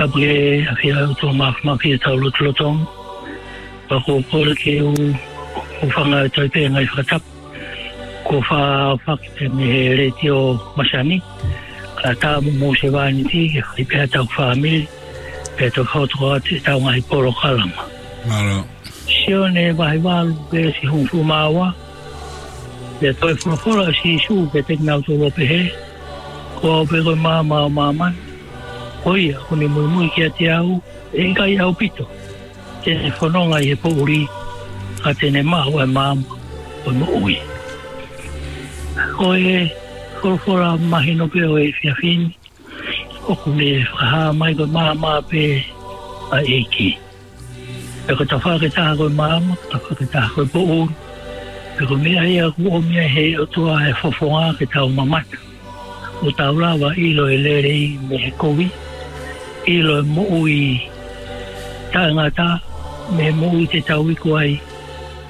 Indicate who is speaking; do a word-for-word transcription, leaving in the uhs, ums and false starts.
Speaker 1: Kapge afia to ma ma pia tau lo lo tong. Pa ko ko le ke u u fanga tai pe ngai fatap. Ko fa fa ke me le tio masani. Ka ta mo se va ni ti ke pe ta family. Pe to ko to ti ta ngai polo kalama.
Speaker 2: Maro.
Speaker 1: Sio ne vai va be si hu fu mawa. Pe to fu fu si su pe te na to lo pe he. Ko pe ko ma ma ma ma. Oi, ko ni mo mo ki ati au, e kai au pito. Te fononga i po uri, a te ne ma o ma o mo ui. Ko e ko fora mahino pe o e fia fin. O ku ne ha mai ko ma ma pe a eki. E ko ta fa ke ta ko ma ma, ta fa ke ta ko po u. E ko me ai a ku o me he o to a fofonga ke ta o mama. O ta ula wa ilo e le rei me kovi. Ilo mo ui ta ngata me mo ui te tau i kuai